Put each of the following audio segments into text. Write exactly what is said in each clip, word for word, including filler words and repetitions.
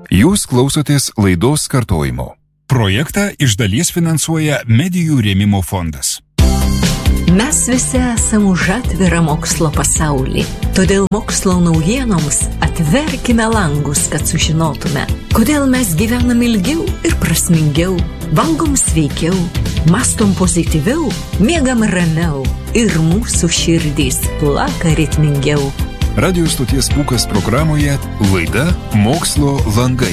Jūs klausotės laidos kartojimo. Projektą iš dalies finansuoja Medijų rėmimo fondas. Mes visi esame už atvirą mokslo pasaulį. Todėl mokslo naujienoms atverkime langus, kad sužinotume, kodėl mes gyvenam ilgiau ir prasmingiau, valgom sveikiau, mąstom pozityviau, miegam ramiau ir mūsų širdys plaka ritmingiau. Radio stoties Pūkas programoje laida Mokslo langai.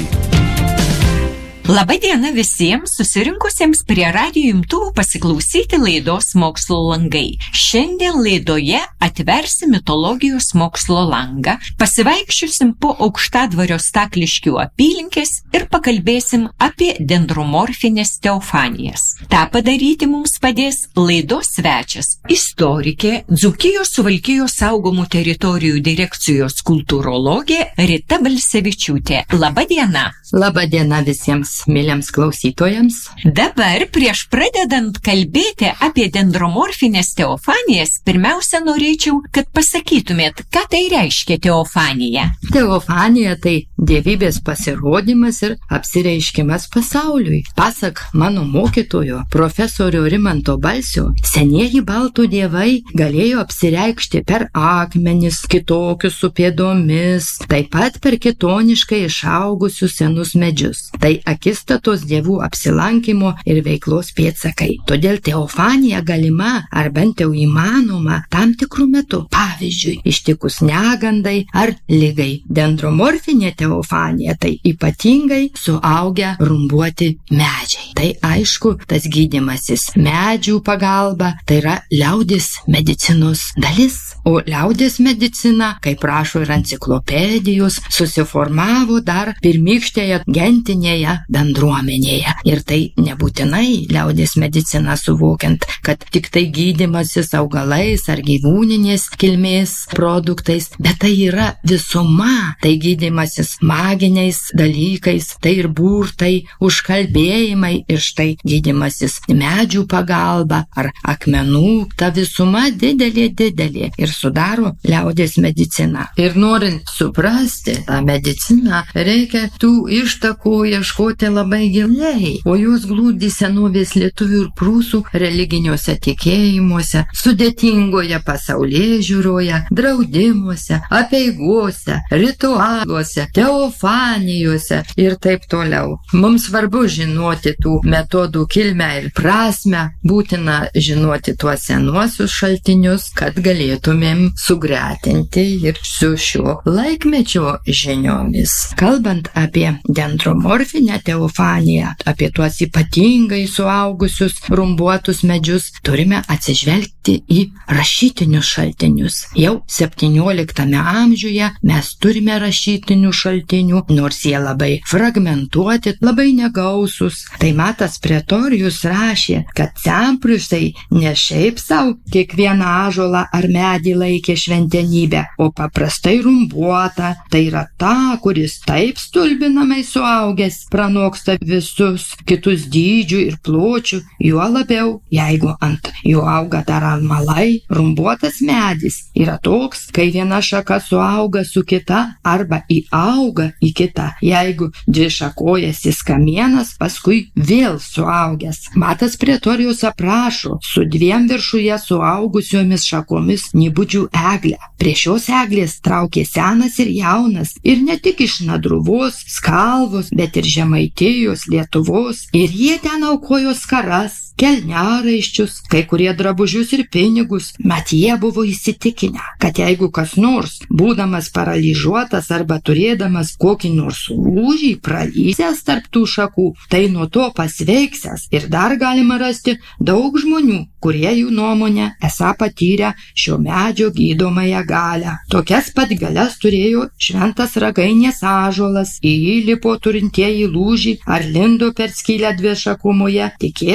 Labą dieną visiems susirinkusiems prie radijo imtuvų pasiklausyti laidos Mokslo langai. Šiandien laidoje atversim mitologijos mokslo langą, pasivaikščiosim po Aukštadvario Stakliškių apylinkės ir pakalbėsim apie dendromorfines teofanijas. Ta padaryti mums padės laidos svečias, istorikė, Dzūkijos Suvalkijos saugomų teritorijų direkcijos kultūrologė Rita Balsevičiūtė. Labą dieną. Labą dieną visiems mėlyms klausytojams. Dabar prieš pradedant kalbėti apie dendromorfines teofanijas, pirmiausia norėčiau, kad pasakytumėt, ką tai reiškia teofanija. Teofanija tai dievybės pasirodymas ir apsireiškimas pasauliui. Pasak mano mokytojo, profesorio Rimanto Balsio, senieji baltų dievai galėjo apsireikšti per akmenis, kitokius su pėdomis, taip pat per kitoniškai išaugusius senus medžius. Tai akistatos dievų apsilankimo ir veiklos pėdsakai. Todėl teofanija galima ar bent jau įmanoma tam tikrų metų. Pavyzdžiui, ištikus negandai ar ligai. Dendromorfinė teofanija tai ypatingai suaugę rumbuoti medžiai. Tai aišku, tas gydymasis medžių pagalba, tai yra liaudies medicinos dalis. O liaudies medicina, kaip rašo ir enciklopedijos, susiformavo dar pirmykštėje gentinėje bendruomenėje. Ir tai nebūtinai liaudies medicina suvokiant, kad tik tai gydymasis augalais ar gyvūninės kilmės produktais, bet tai yra visuma, tai gydymasis maginiais dalykais, tai ir burtai, užkalbėjimai ir štai gydymasis medžių pagalba ar akmenų, ta visuma didelė, didelė ir sudaro liaudies mediciną. Ir norint suprasti tą mediciną, reikia tų ištakų ieškoti labai giliai, o jos glūdi senovės lietuvių ir prūsų religiniuose tikėjimuose, sudėtingoje pasaulėžiūroje, draudimuose, apeigose, ritualuose, teofanijose ir taip toliau. Mums svarbu žinoti tų metodų kilmę ir prasmę, būtina žinoti tuos senuosius šaltinius, kad galėtumėm sugretinti ir su šiuo laikmečio žiniomis. Kalbant apie dendromorfinę teofaniją, apie tuos ypatingai suaugusius rumbuotus medžius, turime atsižvelgti į rašytinius šaltinius. Jau septynioliktame amžiuje mes turime rašytinių šaltinių, nors jie labai fragmentuoti, labai negausus. Tai Matas Pretorijus rašė, kad sempriusai ne šiaip savo kiekvieną ąžuolą ar medį laikė šventenybę, o paprastai rumbuota, tai yra ta, kuris taip stulbinamai suaugęs pranoksta visus kitus dydžių ir pločių, juo labiau, jeigu ant jo auga dar almalai. Rumbuotas medis yra toks, kai viena šaka suauga su kita arba įauga į kitą, jeigu dvi šakojasis kamienas, paskui vėl suaugęs. Matas Pretorijus aprašo su dviem viršuje suaugusiomis šakomis nibudžių eglę. Prie šios eglės traukė senas ir jaunas, ir ne tik iš Nadruvos, Skalvos, bet ir Žemaitijos, Lietuvos, ir jie ten aukojo skaras, kelniaraiščius, kai kurie drabužius ir pinigus, mat jie buvo įsitikinę, kad jeigu kas nors, būdamas paralyžiuotas arba turėdamas kokį nors lūžį pralysęs tarp tų šakų, tai nuo to pasveiksęs. Ir dar galima rasti daug žmonių, kurie jų nuomonė esą patyrę šio medžio gydomąją galią. Tokias pat galias turėjo šventas ragainės ąžuolas, į jį lipo turintieji lūžį ar lindo per skylę dviešakumoje, tikėdami, kad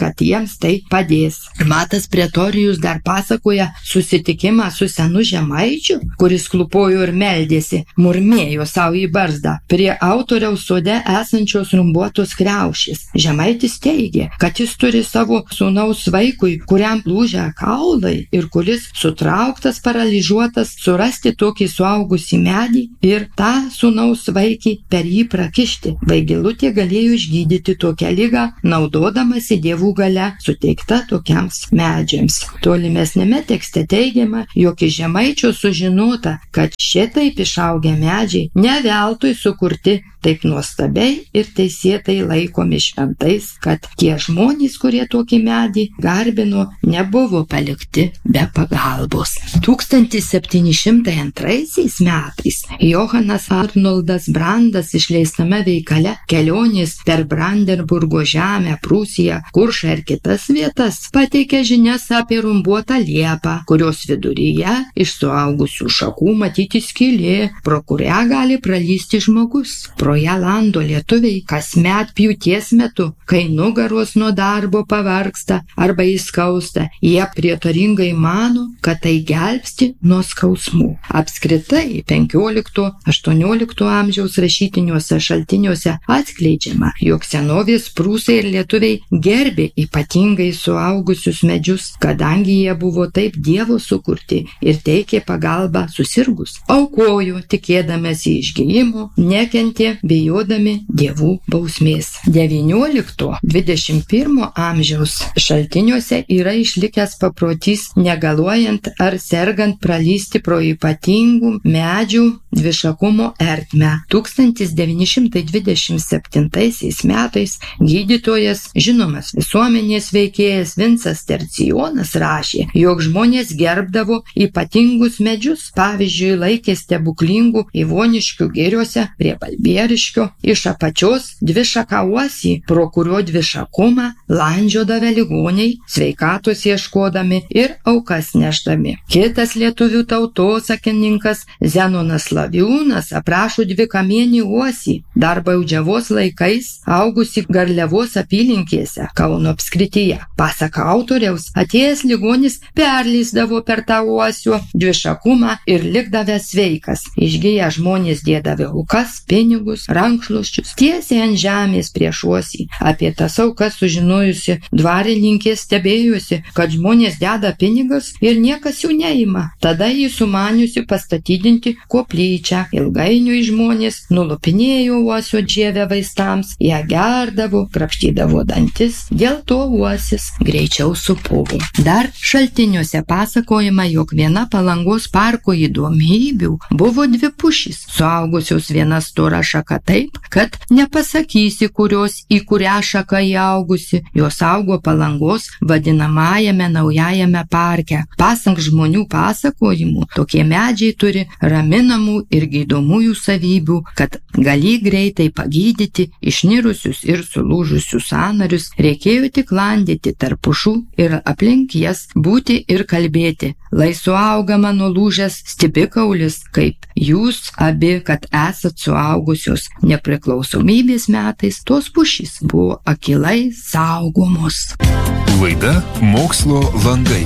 kad jiems tai padės. Matas Pretorijus dar pasakoja susitikimą su senu žemaičiu, kuris klupojo ir meldėsi, murmėjo savo į barzdą prie autoriaus sode esančios rumbuotos kriaušės. Žemaitis teigė, kad jis turi savo sūnaus vaikui, kuriam lūžę kaulai ir kuris sutrauktas, paralyžiuotas, surasti tokį suaugusį medį ir tą sūnaus vaikį per jį prakišti. Vaigilutė galėjo išgydyti tokią ligą, naudodamasi dievų galia suteikta tokiems medžiams. Tolimesnėme tekste teigiama, jog iš žemaičio sužinota, kad šitaip išaugę medžiai ne veltui sukurti taip nuostabiai ir teisėtai laikomi šventais, kad tie žmonės, kurie tokį medį garbino, nebuvo palikti be pagalbos. tūkstantis septyni šimtai antraisiais metais Johanas Arnoldas Brandas išleistame veikale Kelionės per Brandenburgo žemę, Prūsiją, Kuršą ir kitas vietas pateikė žinias apie rumbuotą liepą, kurios viduryje iš suaugusių šakų matyti skylė, pro kurią gali pralysti žmogus. Pro ją lando lietuviai kasmet pjūties metu, kai nugaros nuo darbo pavargsta arba įskausta, jie prietaringai mano, kad tai gelbsti nuo skausmų. Apskritai penkiolikto aštuoniolikto amžiaus rašytiniuose šaltiniuose atskleidžiama, jog senovės prūsai ir lietuviai gerbė ypatingai suaugusius medžius, kadangi jie buvo taip Dievo sukurti ir teikė pagalbą susirgus. Aukojo tikėdamasi išgijimo, nekentė bijodami dievų bausmės. devyniolikto dvidešimt pirmo amžiaus šaltiniuose yra išlikęs paprotys negaluojant ar sergant pralysti pro ypatingų medžių dvišakumo ertmę. tūkstantis devyni šimtai dvidešimt septintaisiais metais gydytojas, žinomas visuomenės veikėjas Vincas Tercijonas rašė, jog žmonės gerbdavo ypatingus medžius, pavyzdžiui, laikė stebuklingų Ivoniškių giriuose prie Balbieriškio iš apačios dvišaką uosį, pro kurio dvišakumą landžiodavę ligoniai, sveikatos ieškodami ir aukas nešdami. Kitas lietuvių tautosakininkas Zenonas Laviūnas aprašo dvikamienį uosį, dar Baudžiavos laikais augusi Garliavos apylinkėse Kauno apskrityje. Pasak autoriaus, atėjęs ligonis perlysdavo per tą uosio dvišakumą ir likdavęs sveikas. Išgiję žmonės dėdavę aukas, pinigus, rankšluosčius tiesiai ant žemės prieš uosį. Apie tas aukas sužinojusi dvarininkė stebėjusi, kad žmonės deda pinigus ir niekas jų neima. Tada jį sumaniusi pastatydinti koplyčią. Ilgainiui žmonės nulupinėjo uosio džievę vaistams, ją gerdavo, krapštydavo dantis, dėl to uosis greičiau supuvo. Dar šaltiniuose pasakojama, jog viena Palangos parko įdomybių buvo dvi pušys, suaugusios viena stora šaka taip, kad nepasakysi, kurios į kurią šaką įaugusi. Jos augo Palangos vadinamajame naujajame parke. Pasak žmonių pasakojimų, tokie medžiai turi raminamų ir gydomųjų savybių, kad gali greitai pagydyti išnirusius ir sulūžusius sąnarius, reikėjo tik landyti tarp pušų ir aplink jas būti ir kalbėti. Lai suauga mano lūžęs stipikaulis, kaip jūs abi, kad esat suaugusios. Nepriklausomybės metais tos pušys buvo akilai saugomos. Laida Mokslo landai.